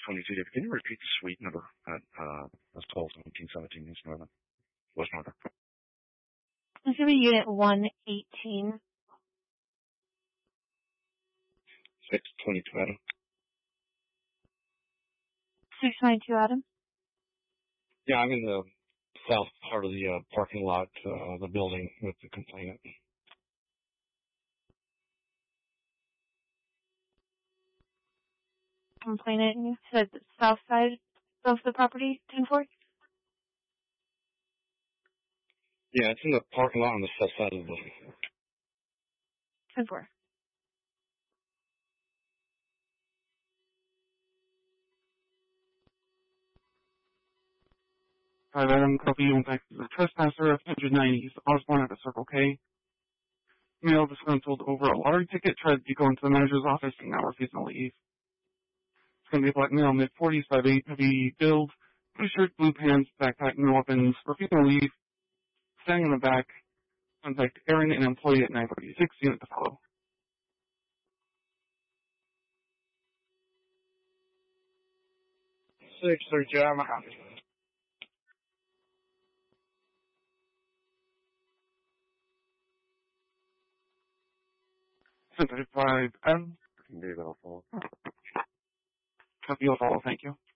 622, David. Can you repeat the suite number at that's 1217 East Northern, West Northern? It's going to be unit 118. 622, Adam. 692, Adam. Yeah, I'm in the south part of the parking lot, the building with the complainant. Complainant, you said the south side of the property, 10-4? Yeah, it's in the parking lot on the south side of the building. 10-4. Hi, Adam. Copy you back to the trespasser of 190 Osborne at the Circle K. Male disgruntled over a lottery ticket, tried to go into the manager's office and now refusing to leave. It's going to be a black male, mid-40s, 5'8", heavy build, blue shirt, blue pants, backpack, no weapons, refusing to leave, standing in the back. Contact Aaron, an employee at 946, unit to follow. 632, I'm out. 1035, Adam. David, I'll follow. Copy, you'll follow, thank you.